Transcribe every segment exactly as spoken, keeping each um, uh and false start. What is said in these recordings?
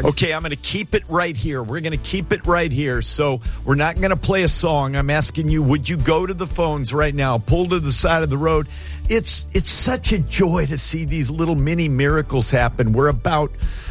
org. Okay, I'm going to keep it right here. We're going to keep it right here. So we're not going to play a song. I'm asking you, would you go to the phones right now? Pull to the side of the road. It's it's such a joy to see these little mini miracles happen. We're about,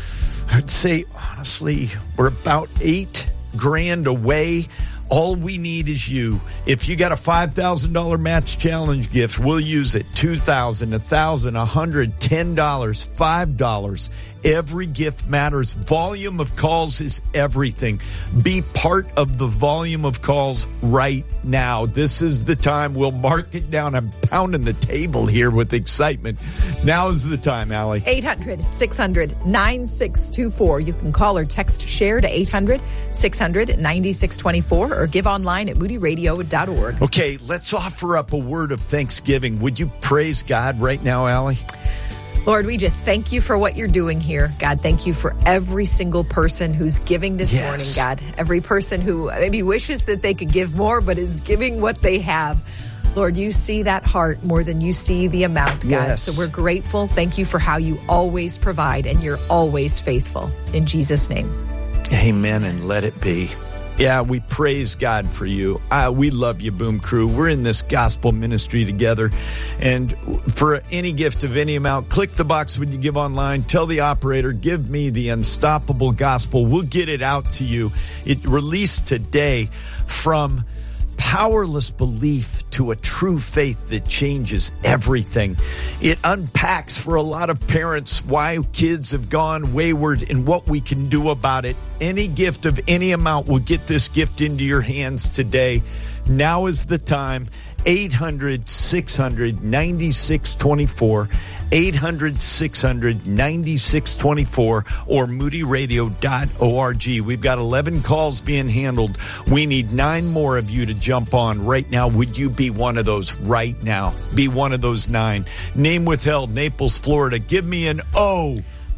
I'd say, honestly, we're about eight grand away. All we need is you. If you got a five thousand dollars match challenge gift, we'll use it. two thousand dollars, one thousand dollars, one hundred dollars, ten dollars, five dollars. Every gift matters. Volume of calls is everything. Be part of the volume of calls right now. This is the time. We'll mark it down. I'm pounding the table here with excitement. Now is the time, Allie. eight hundred, six hundred, nine six two four. You can call or text share to eight hundred, six hundred, nine six two four or give online at moody radio dot org. Okay, let's offer up a word of thanksgiving. Would you praise God right now, Allie? Lord, we just thank you for what you're doing here. God, thank you for every single person who's giving this Yes. morning, God. Every person who maybe wishes that they could give more, but is giving what they have. Lord, you see that heart more than you see the amount, God. Yes. So we're grateful. Thank you for how you always provide, and you're always faithful. In Jesus' name. Amen, and let it be. Yeah, we praise God for you. Uh, we love you, Boom Crew. We're in this gospel ministry together. And for any gift of any amount, click the box when you give online. Tell the operator, give me the unstoppable gospel. We'll get it out to you. It released today from powerless belief to a true faith that changes everything. It unpacks for a lot of parents why kids have gone wayward and what we can do about it. Any gift of any amount will get this gift into your hands today. Now is the time. eight hundred, six hundred, nine six two four, eight hundred, six hundred, nine six two four, or moody radio dot org. We've got eleven calls being handled. We need nine more of you to jump on right now. Would you be one of those right now? Be one of those nine. Name withheld, Naples, Florida. Give me an O.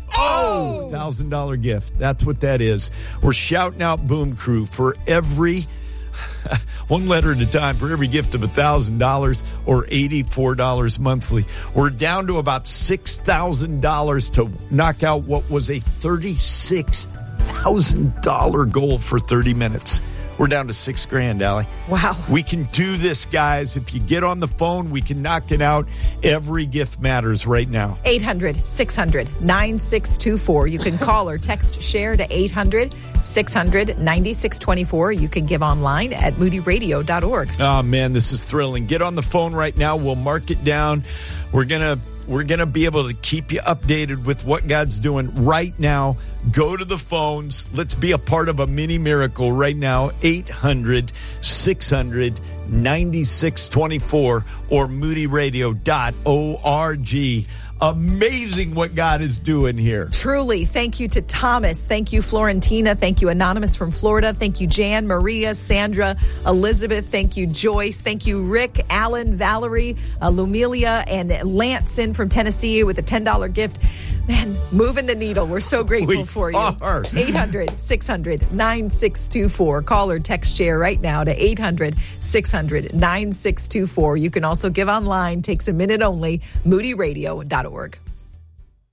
Oh! one thousand dollars gift. That's what that is. We're shouting out Boom Crew for every one letter at a time, for every gift of one thousand dollars or eighty-four dollars monthly. We're down to about six thousand dollars to knock out what was a thirty-six thousand dollars goal for thirty minutes. We're down to six grand, Allie. Wow. We can do this, guys. If you get on the phone, we can knock it out. Every gift matters right now. eight hundred, six hundred, nine six two four. You can call or text share to eight hundred, six hundred, nine six two four. You can give online at moody radio dot org. Oh, man, this is thrilling. Get on the phone right now. We'll mark it down. We're going to we're going to be able to keep you updated with what God's doing right now. Go to the phones. Let's be a part of a mini miracle right now. eight hundred, six hundred, nine six two four or moody radio dot org. Amazing what God is doing here. Truly. Thank you to Thomas. Thank you, Florentina. Thank you, Anonymous from Florida. Thank you, Jan, Maria, Sandra, Elizabeth. Thank you, Joyce. Thank you, Rick, Alan, Valerie, uh, Lumelia, and Lanson from Tennessee with a ten dollars gift. Man, moving the needle. We're so grateful We for you. are. eight hundred, six hundred, nine six two four. Call or text share right now to eight hundred, six hundred, nine six two four. You can also give online. Takes a minute only. moody radio dot org.